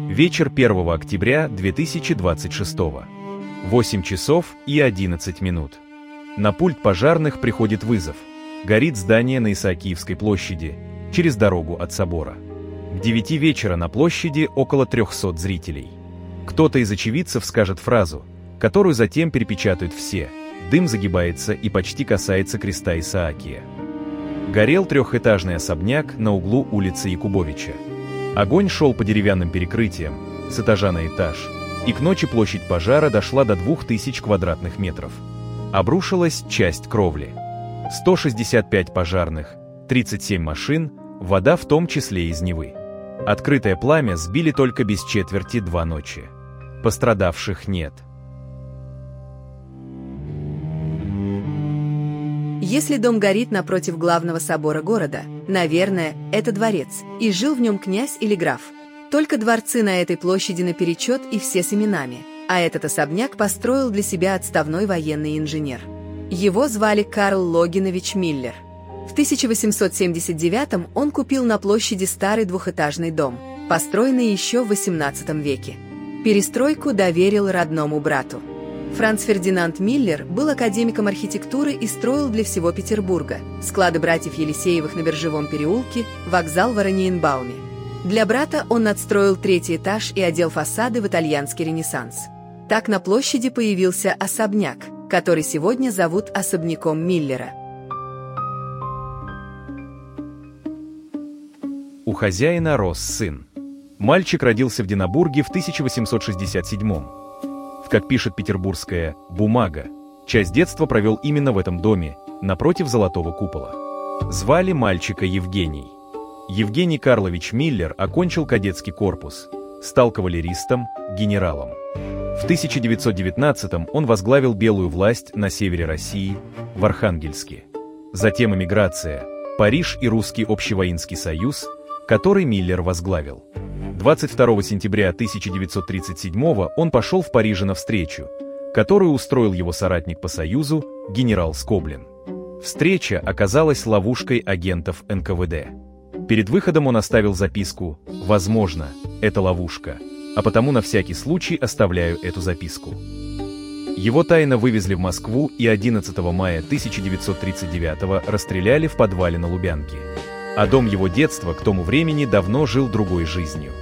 Вечер 1 октября 2026. 8 часов и 11 минут. На пульт пожарных приходит вызов. Горит здание на Исаакиевской площади, через дорогу от собора. К 9 вечера на площади около 300 зрителей. Кто-то из очевидцев скажет фразу, которую затем перепечатают все. Дым загибается и почти касается креста Исаакия. Горел трехэтажный особняк на углу улицы Якубовича. Огонь шел по деревянным перекрытиям, с этажа на этаж, и к ночи площадь пожара дошла до 2000 квадратных метров. Обрушилась часть кровли. 165 пожарных, 37 машин, вода в том числе из Невы. Открытое пламя сбили только без четверти 2 ночи. Пострадавших нет. Если дом горит напротив главного собора города, наверное, это дворец, и жил в нем князь или граф. Только дворцы на этой площади наперечет и все с именами, а этот особняк построил для себя отставной военный инженер. Его звали Карл Логинович Миллер. В 1879 он купил на площади старый двухэтажный дом, построенный еще в XVIII веке. Перестройку доверил родному брату. Франц Фердинанд Миллер был академиком архитектуры и строил для всего Петербурга склады братьев Елисеевых на Биржевом переулке, вокзал в Ораниенбауме. Для брата он надстроил 3-й этаж и одел фасады в итальянский ренессанс. Так на площади появился особняк, который сегодня зовут особняком Миллера. У хозяина рос сын. Мальчик родился в Динабурге в 1867-м. Как пишет петербургская «Бумага», часть детства провел именно в этом доме, напротив золотого купола. Звали мальчика Евгений. Евгений Карлович Миллер окончил кадетский корпус, стал кавалеристом, генералом. В 1919-м он возглавил белую власть на севере России, в Архангельске. Затем эмиграция, Париж и Русский общевоинский союз, который Миллер возглавил. 22 сентября 1937-го он пошел в Париже на встречу, которую устроил его соратник по союзу, генерал Скоблин. Встреча оказалась ловушкой агентов НКВД. Перед выходом он оставил записку «Возможно, это ловушка, а потому на всякий случай оставляю эту записку». Его тайно вывезли в Москву и 11 мая 1939-го расстреляли в подвале на Лубянке. А дом его детства к тому времени давно жил другой жизнью.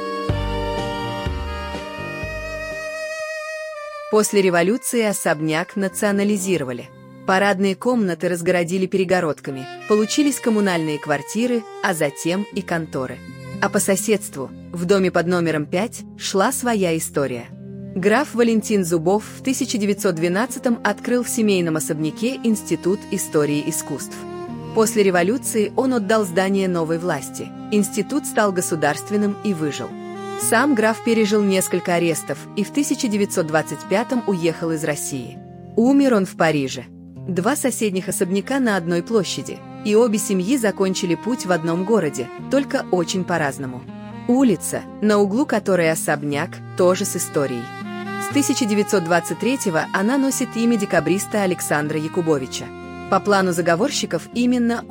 После революции особняк национализировали. Парадные комнаты разгородили перегородками, получились коммунальные квартиры, а затем и конторы. А по соседству, в доме под номером 5, шла своя история. Граф Валентин Зубов в 1912-м открыл в семейном особняке Институт истории искусств. После революции он отдал здание новой власти. Институт стал государственным и выжил. Сам граф пережил несколько арестов и в 1925-м уехал из России. Умер он в Париже. 2 соседних особняка на одной площади, и обе семьи закончили путь в одном городе, только очень по-разному. Улица, на углу которой особняк, тоже с историей. С 1923-го она носит имя декабриста Александра Якубовича. По плану заговорщиков именно